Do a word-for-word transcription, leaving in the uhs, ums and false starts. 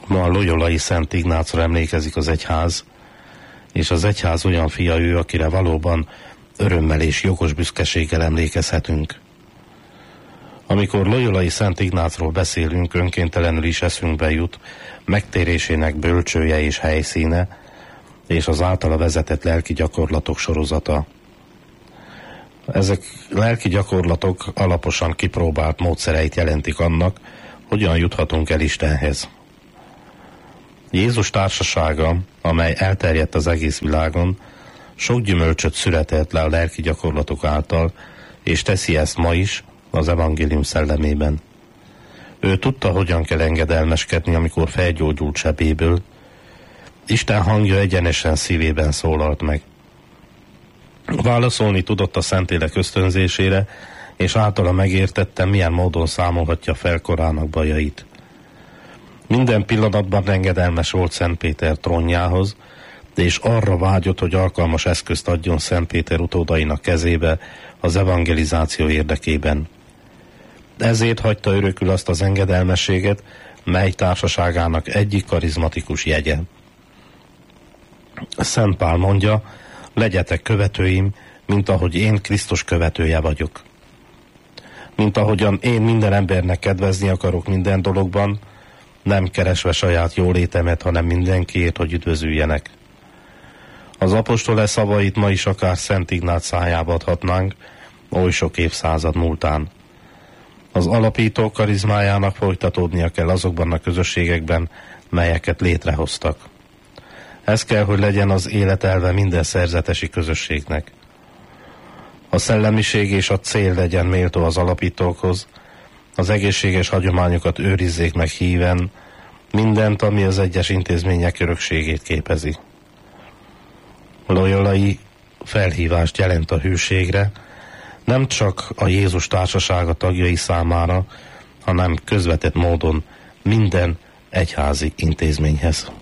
Ma a loyolai Szent Ignácra emlékezik az egyház, és az egyház olyan fia ő, akire valóban örömmel és jogos büszkeséggel emlékezhetünk. Amikor loyolai Szent Ignácról beszélünk, önkéntelenül is eszünkbe jut megtérésének bölcsője és helyszíne, és az általa vezetett lelki gyakorlatok sorozata. Ezek lelki gyakorlatok alaposan kipróbált módszereit jelentik annak, hogyan juthatunk el Istenhez. Jézus társasága, amely elterjedt az egész világon, sok gyümölcsöt született le a lelki gyakorlatok által, és teszi ezt ma is az evangélium szellemében. Ő tudta, hogyan kell engedelmeskedni, amikor felgyógyult sebéből. Isten hangja egyenesen szívében szólalt meg. Válaszolni tudott a Szentlélek ösztönzésére, és általa megértette, milyen módon számolhatja fel korának bajait. Minden pillanatban engedelmes volt Szent Péter trónjához, és arra vágyott, hogy alkalmas eszközt adjon Szent Péter utódainak kezébe az evangelizáció érdekében. Ezért hagyta örökül azt az engedelmességet, mely társaságának egyik karizmatikus jegye. Szent Pál mondja, legyetek követőim, mint ahogy én Krisztus követője vagyok. Mint ahogyan én minden embernek kedvezni akarok minden dologban, nem keresve saját jólétemet, hanem mindenkiért, hogy üdvözüljenek. Az apostol e szavait ma is akár Szent Ignác szájába adhatnánk, oly sok évszázad múltán. Az alapító karizmájának folytatódnia kell azokban a közösségekben, melyeket létrehoztak. Ez kell, hogy legyen az életelve minden szerzetesi közösségnek. A szellemiség és a cél legyen méltó az alapítókhoz, az egészséges hagyományokat őrizzék meg híven, mindent, ami az egyes intézmények örökségét képezi. Loyolai felhívást jelent a hűségre, nem csak a Jézus társasága tagjai számára, hanem közvetett módon minden egyházi intézményhez.